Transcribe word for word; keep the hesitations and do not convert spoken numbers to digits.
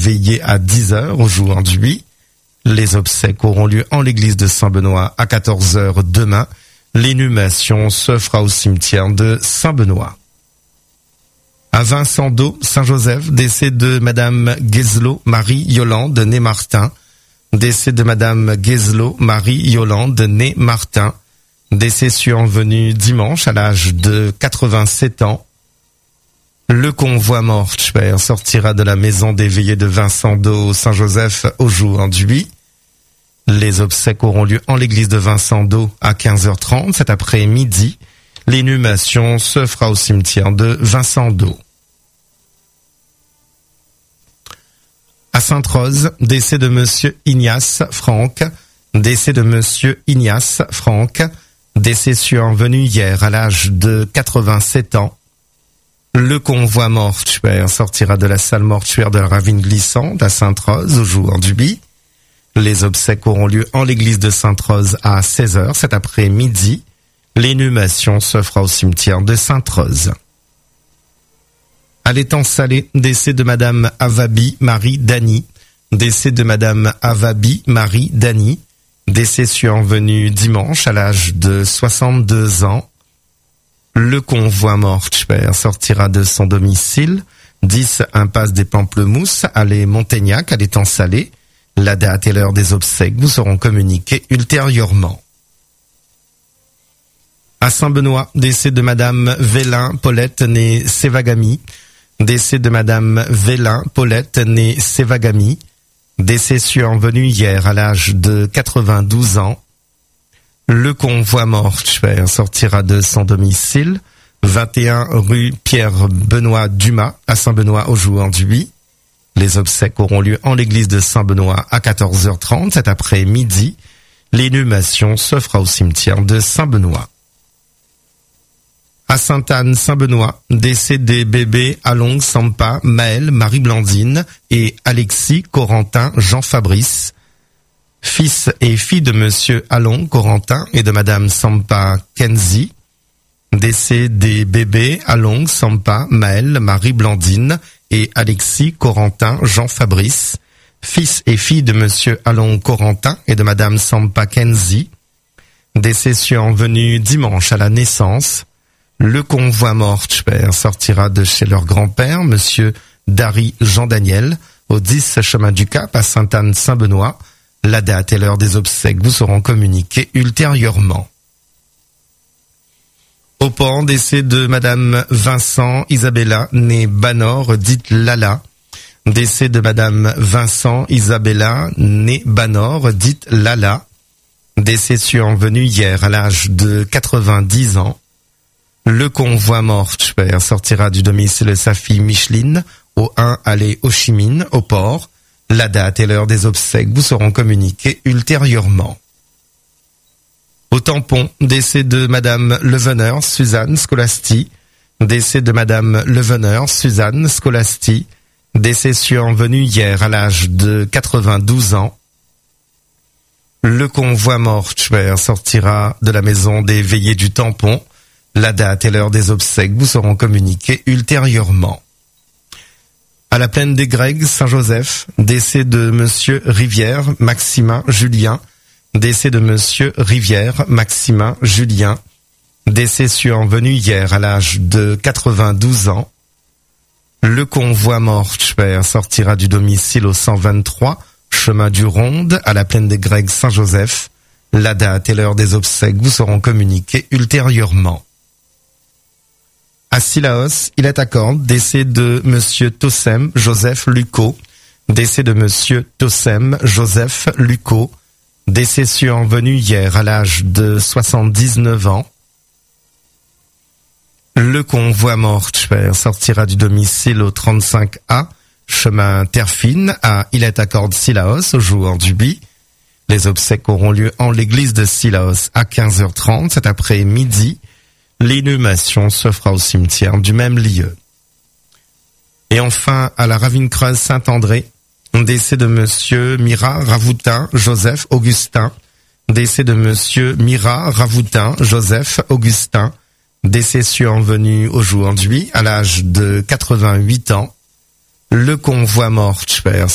veillée à dix heures aujourd'hui. Les obsèques auront lieu en l'église de Saint-Benoît à quatorze heures demain. L'inhumation se fera au cimetière de Saint-Benoît. À Vincent-d'Eau, Saint-Joseph, décès de Madame Guézelot Marie-Yolande, née Martin. Décès de Madame Guézelot Marie-Yolande, née Martin. Décès survenu dimanche à l'âge de quatre-vingt-sept ans. Le convoi mortuaire sortira de la maison des veillées de Vincent-d'Eau, Saint-Joseph aujourd'hui. Les obsèques auront lieu en l'église de Vincent-d'Eau à quinze heures trente cet après-midi. L'inhumation se fera au cimetière de Vincent-d'Eau. À Sainte-Rose, décès de Monsieur Ignace Franck. Décès de Monsieur Ignace Franck. Décès survenu hier à l'âge de quatre-vingt-sept ans. Le convoi mortuaire sortira de la salle mortuaire de la Ravine Glissante à Sainte-Rose aujourd'hui. Les obsèques auront lieu en l'église de Sainte-Rose à seize heures cet après-midi. L'inhumation se fera au cimetière de Sainte-Rose. À l'étang Salé, décès de Madame Avabi Marie Dany. Décès de Madame Avabi Marie Dany. Décès survenu dimanche à l'âge de soixante-deux ans. Le convoi mortuaire sortira de son domicile, dix impasse des Pamplemousses, allée Montaignac, à l'étang Salé. La date et l'heure des obsèques vous seront communiquées ultérieurement. À Saint-Benoît, décès de Madame Vélin Paulette, née Sévagami. Décès de Madame Vélin Paulette, née Sévagami. Décès survenu hier à l'âge de quatre-vingt-douze ans. Le convoi mortuaire sortira de son domicile, vingt et un rue Pierre-Benoît Dumas à Saint-Benoît aujourd'hui. Les obsèques auront lieu en l'église de Saint-Benoît à quatorze heures trente cet après-midi. L'inhumation se fera au cimetière de Saint-Benoît. À Sainte-Anne-Saint-Benoît, décès des bébés Along Sampa, Maëlle, Marie-Blandine et Alexis Corentin Jean-Fabrice. Fils et fille de Monsieur Along Corentin et de Madame Sampa Kenzie. Décès des bébés Along Sampa, Maëlle, Marie-Blandine et Alexis Corentin Jean-Fabrice. Fils et fille de Monsieur Along Corentin et de Madame Sampa Kenzie. Décès survenu dimanche à la naissance. Le convoi mortuaire sortira de chez leur grand-père, Monsieur Dari Jean-Daniel, au dix chemin du Cap à Sainte-Anne-Saint-Benoît. La date et l'heure des obsèques vous seront communiquées ultérieurement. Au Port, décès de Madame Vincent Isabella, née Banor, dite Lala. Décès de Madame Vincent Isabella, née Banor, dite Lala. Décès survenu hier à l'âge de quatre-vingt-dix ans. Le convoi mortuaire sortira du domicile de sa fille Micheline, au un allée Ho Chi Minh, au Port. La date et l'heure des obsèques vous seront communiquées ultérieurement. Au Tampon, décès de Madame Leveneur Suzanne Scolasti. Décès de Madame Leveneur Suzanne Scolasti. Décès survenu hier à l'âge de quatre-vingt-douze ans. Le convoi mortuaire sortira de la maison des veillées du Tampon. La date et l'heure des obsèques vous seront communiquées ultérieurement. À la plaine des Grègues, Saint-Joseph, décès de Monsieur Rivière Maximin Julien. Décès de Monsieur Rivière Maximin Julien. Décès survenu hier à l'âge de quatre-vingt-douze ans. Le convoi mortuaire sortira du domicile au cent vingt-trois, chemin du Ronde, à la plaine des Grègues Saint-Joseph. La date et l'heure des obsèques vous seront communiquées ultérieurement. À Sillaos, il est accorde, décès de Monsieur Tossem Joseph Lucot. Décès de Monsieur Tossem Joseph Lucot. Décès survenu hier à l'âge de soixante-dix-neuf ans. Le convoi mortuaire sortira du domicile au trente-cinq A, chemin Terfine, à Illet-Accorde Sillaos, aujourd'hui. Les obsèques auront lieu en l'église de Sillaos à quinze heures trente cet après-midi. L'inhumation se fera au cimetière du même lieu. Et enfin, à la Ravine Creuse Saint-André, décès de Monsieur Mira Ravoutin Joseph Augustin. Décès de Monsieur Mira Ravoutin Joseph Augustin. Décès survenu aujourd'hui à l'âge de quatre-vingt-huit ans. Le convoi mortuaire